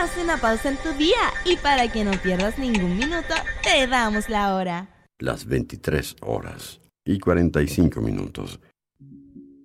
Haz una pausa en tu día y para que no pierdas ningún minuto, te damos la hora. Las 23 horas y 45 minutos.